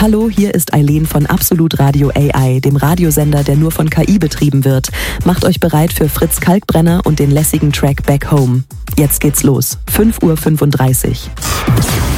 Hallo, hier ist Eileen von Absolut Radio AI, dem Radiosender, der nur von KI betrieben wird. Macht euch bereit für Fritz Kalkbrenner und den lässigen Track Back Home. Jetzt geht's los. 5:35 Uhr.